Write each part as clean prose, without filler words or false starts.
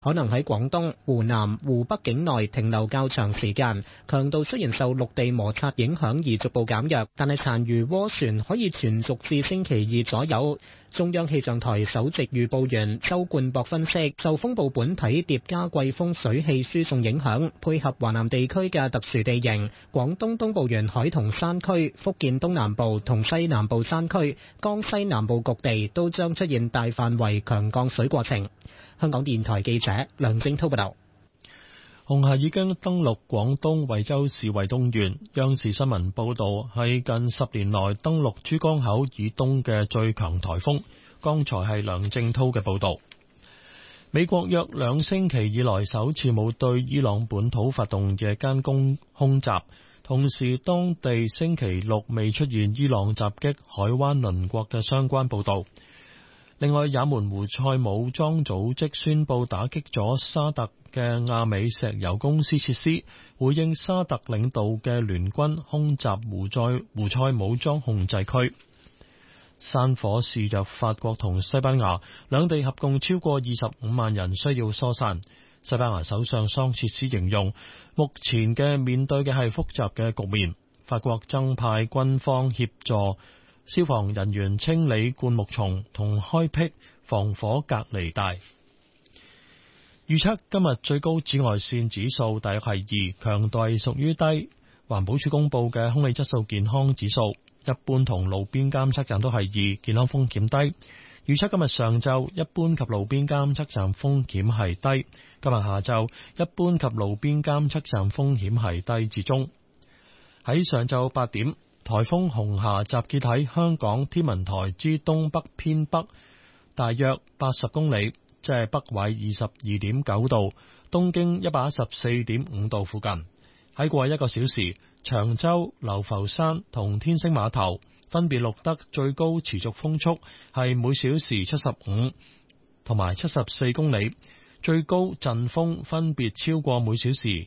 可能喺廣東、湖南、湖北境內停留較長時間。強度雖然受陸地摩擦影響而逐步減弱，但係殘餘渦旋可以存續至星期二左右。中央氣象台首席預報員周冠博分析，受風暴本體疊加季風水氣輸送影響，配合華南地區嘅特殊地形，廣東東部沿海同山區、福建東南部同西南部山區、江西南部局地都將出現大範圍強降水過程。香港電台記者梁正濤報道。 紅霞已經登陸廣東惠州市惠東縣。央視新聞報道，係近10年來登陸珠江口以東嘅最強颱風。剛才係梁正濤嘅報道。美國約2星期以來首次冇對伊朗本土發動夜間空襲，同時當地星期六未出現伊朗襲擊海灣鄰國嘅相關報道。另外，也門胡塞武裝組織宣布打擊咗沙特嘅亞美石油公司設施，回應沙特領導嘅聯軍空襲胡塞武裝控制區。山火肆虐法國同西班牙，兩地合共超過25萬人需要疏散。西班牙首相桑切斯形容，目前嘅面對嘅係複雜嘅局面。法國增派軍方協助消防人員清理灌木叢同開闢防火隔離帶。預測今日最高紫外線指數大約係2，強度屬於低。環保署公布嘅空氣質素健康指數，一般同路邊監測站都係2，健康風險低。預測今日上晝一般及路邊監測站風險係低，今日下晝一般及路邊監測站風險係低至中。喺上晝8點，颱風紅霞集結喺香港天文台之東北偏北，大約80公里，即係北緯22.9度，東經114.5度附近。喺過去1個小時，長洲、流浮山同天星碼頭分別錄得最高持續風速係每小時75同埋74公里，最高陣風分別超過每小時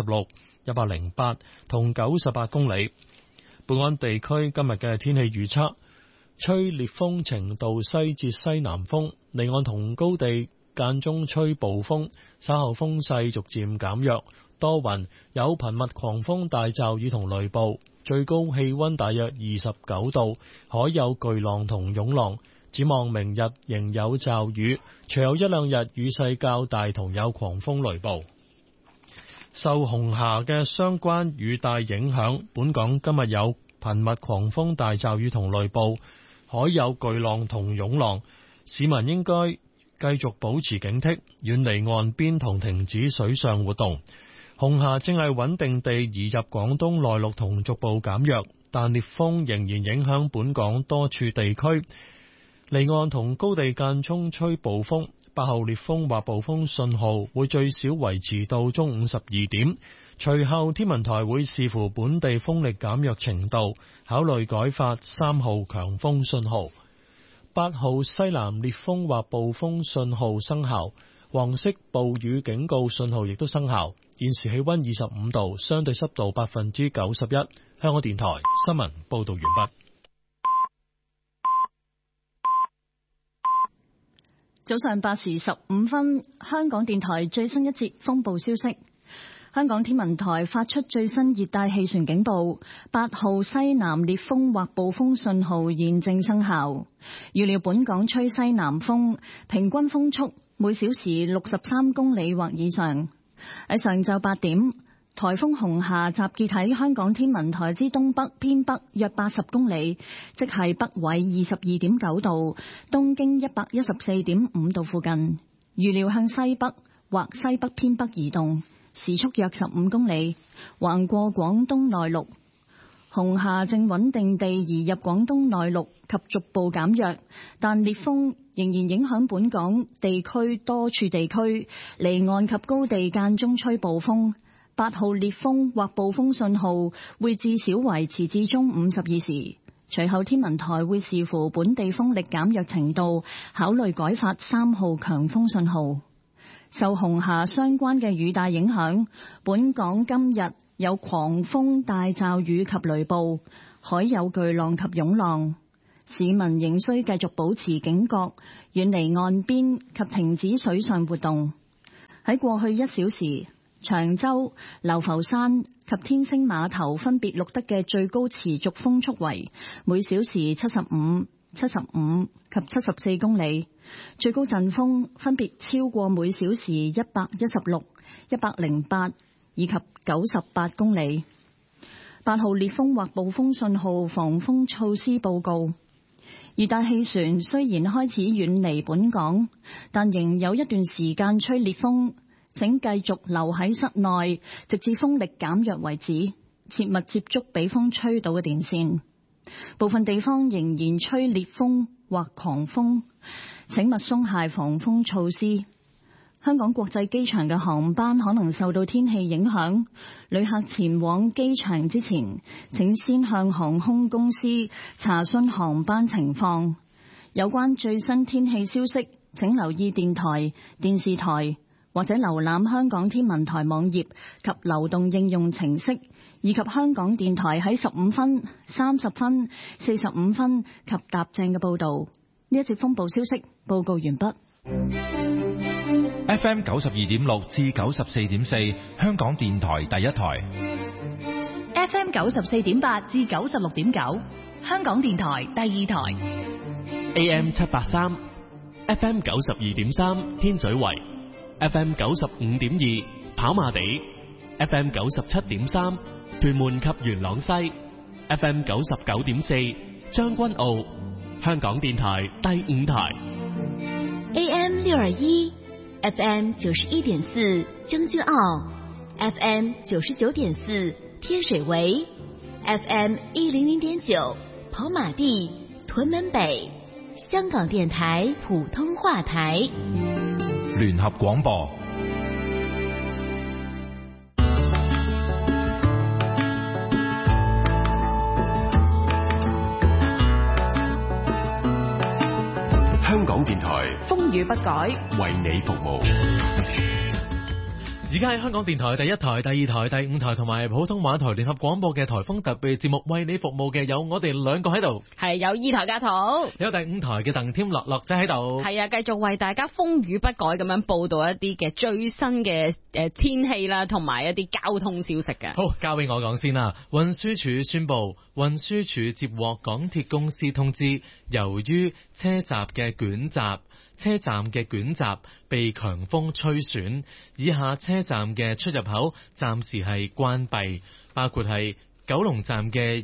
116、108同98公里。本港地區今日嘅天氣預測，吹烈風程度西至西南風，離岸同高地間中吹暴風，稍後風勢逐漸減弱，多雲，有頻密狂風大驟雨同雷暴，最高氣溫大約29度，海有巨浪同湧浪。展望明日仍有驟雨，隨後1-2日雨勢較大同有狂風雷暴。受紅霞嘅相關雨帶影響，本港今日有頻密狂風大驟雨同雷暴，海有巨浪同湧浪，市民應該繼續保持警惕，遠離岸邊同停止水上活動。紅霞正係穩定地移入廣東內陸同逐步減弱，但烈風仍然影響本港多處地區，離岸同高地間中吹暴風。8號烈風或暴風信號會最少維持到中午12點，隨後天文台會視乎本地風力減弱程度，考慮改發3號強風信號。8號西南烈風或暴風信號生效，黃色暴雨警告信號亦都生效。現時氣溫25度，相對濕度91%。香港電台新聞報道完畢。 早上8時15分，香港電台最新一節風暴消息。香港天文台發出最新熱帶氣旋警報，8號西南烈風或暴風信號現正生效。預料本港吹西南風，平均風速每小時63公里或以上。喺上晝8點，颱風紅霞集結喺香港天文台之東北偏北約80公里，即係北緯22.9度，東經114.5度附近。預料向西北或西北偏北移動，時速約15公里，橫過廣東內陸。紅霞正穩定地移入廣東內陸及逐步減弱，但烈風仍然影響本港地區多處地區，離岸及高地間中吹暴風。8號烈風或暴風信號會至少維持至中午12時，隨後天文台會視乎本地風力減弱程度，考慮改發3號強風信號。受紅霞相關嘅雨帶影響，本港今日有狂風大驟雨及雷暴，海有巨浪及湧浪，市民仍需繼續保持警覺，遠離岸邊及停止水上活動。 喺過去1小時，長洲、流浮山及天星碼頭分別錄得嘅最高持續風速為每小時75、75及74公里，最高陣風分別超過每小時116、108以及98公里。8號烈風或暴風信號防風措施報告。熱帶氣旋雖然開始遠離本港，但仍有一段時間吹烈風，請繼續留喺室內，直至風力減弱為止，切勿接觸被風吹倒嘅電線。部分地方仍然吹烈風或狂風，請勿鬆懈防風措施。香港國際機場嘅航班可能受到天氣影響，旅客前往機場之前，請先向航空公司查詢航班情況。有關最新天氣消息，請留意電台、電視台或者瀏覽香港天文台網頁及流動應用程式，以及香港電台喺15分、30分、45分及踏正嘅報導。呢一節風暴消息報告完畢。 FM 92.6至94.4，香港電台第一台。 FM 94.8至96.9，香港電台第二台。 AM 783 FM 92.3天水圍， FM 95.2跑馬地， FM 97.3屯門及元朗西， FM 99.4將軍澳，香港電台第五台。 AM 621 FM 91.4將軍澳， FM 99.4天水圍， FM 100.9跑馬地屯門北，香港電台普通話台。 聯合廣播。香港電台風雨不改， 為你服務。 而家喺香港電台第一台、第二台、第五台同埋普通話台聯合廣播嘅颱風特別節目，為你服務嘅有我哋兩個喺度， 係有二台家圖， 有第五台嘅鄧添樂樂仔喺度， 係啊，繼續為大家風雨不改咁樣報道一啲嘅最新嘅天氣啦，同埋一啲交通消息嘅。 好，交俾我講先啦。運輸署宣布，運輸署接獲港鐵公司通知，由於車站嘅捲閘被強風吹損，以下車站嘅出入口暫時係關閉，包括係九龍站嘅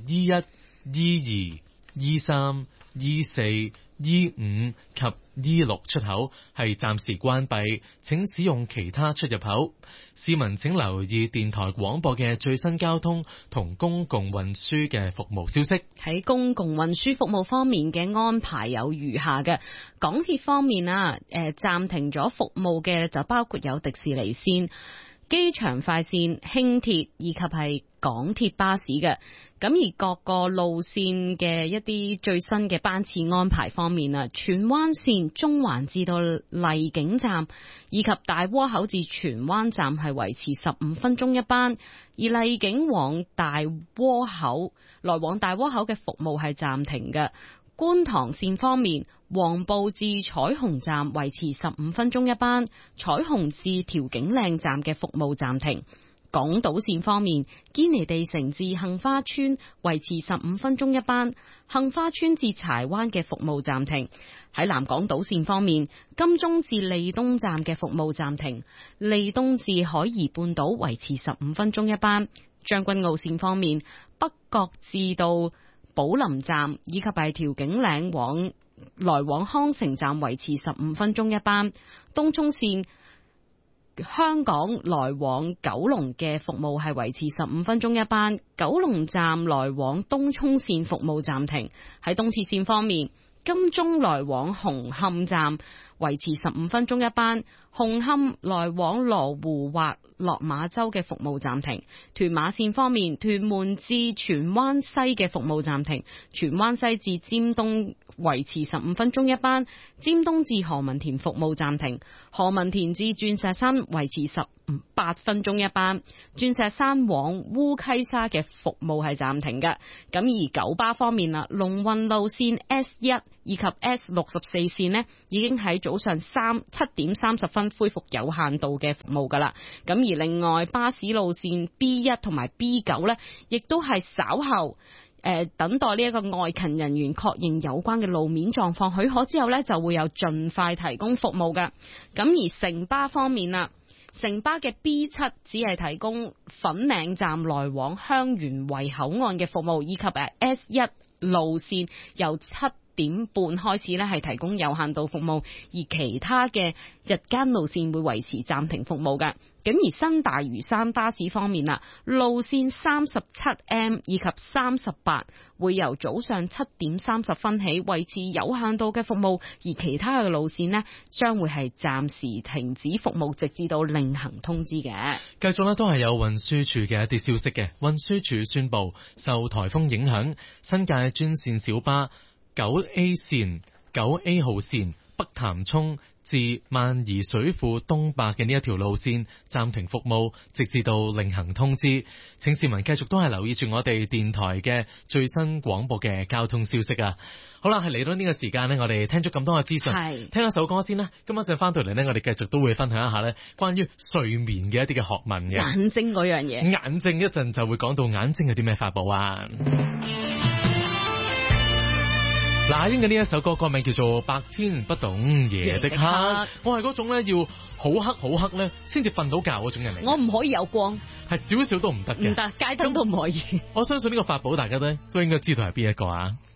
E1、E2、E3、E4、E5 及 E6 出口係暫時關閉，請使用其他出入口。市民請留意電台廣播嘅最新交通同公共運輸嘅服務消息。 喺公共運輸服務方面嘅安排有如下嘅。港鐵方面啊，暫停咗服務嘅就包括有迪士尼線、機場快線、輕鐵以及係港鐵巴士嘅。咁而各個路線嘅一啲最新嘅班次安排方面啊，荃灣線中環至到荔景站以及大窩口至荃灣站係維持15分鐘一班，而荔景往大窩口來往大窩口嘅服務係暫停嘅。觀塘線方面，黃埔至彩虹站維持15分鐘一班，彩虹至調景嶺站嘅服務暫停。港島線方面，堅尼地城至杏花邨維持15分鐘一班，杏花邨至柴灣嘅服務暫停。喺南港島線方面，金鐘至利東站嘅服務暫停，利東至海怡半島維持15分鐘一班。將軍澳線方面，北角至到寶林站以及係調景嶺來往康城站維持15分鐘一班。東涌線香港來往九龍嘅服務係維持15分鐘一班，九龍站來往東涌線服務暫停。喺東鐵線方面，金鐘來往紅磡站維持15分鐘一班，紅磡來往羅湖或落馬洲嘅服務暫停。屯馬線方面，屯門至荃灣西嘅服務暫停，荃灣西至尖東維持15分鐘一班，尖東至何文田服務暫停，何文田至鑽石山維持 8分鐘一班，鑽石山往烏溪沙嘅服務係暫停嘅。咁而九巴方面啦，龍運路線 S1 以及 S64 線呢已經喺早上7點30分恢復有限度嘅服務噶啦。咁而另外巴士路線 B1 同埋 B9 呢，亦都係稍後等待呢一個外勤人員確認有關嘅路面狀況許可之後呢，就會有盡快提供服務嘅。咁而城巴方面啦，城巴嘅 B7 只係提供粉嶺站來往香園圍口岸嘅服務，以及S1 路線由7點半開始咧係提供有限度服務，而其他嘅日間路線會維持暫停服務嘅。咁而新大嶼山巴士方面啦，路線 37M 以及38會由早上7點30分起維持有限度嘅服務，而其他嘅路線呢將會係暫時停止服務，直至到另行通知嘅。 繼續呢都係有運輸署嘅一啲消息嘅。運輸署宣布，受颱風影響，新界專線小巴9A 線、9A 號線北潭涌至萬宜水庫東壩嘅呢一條路線暫停服務，直至到另行通知。請市民繼續都係留意住我哋電台嘅最新廣播嘅交通消息啊！好啦，係嚟到呢個時間呢，我哋聽咗咁多嘅資訊，聽一首歌先啦。今日一陣翻到嚟呢，我哋繼續都會分享一下呢關於睡眠嘅一啲嘅學問嘅。 眼睛嗰樣嘢， 眼睛一陣就會講到眼睛有啲咩法寶啊！那英嘅呢一首歌歌名叫做《白天不懂夜的黑》，我係嗰種咧要好黑好黑咧先至瞓到覺嗰種人嚟。 我唔可以有光， 係少少都唔得嘅， 唔得，街燈都唔可以。 我相信呢個法寶大家都應該知道係邊一個啊！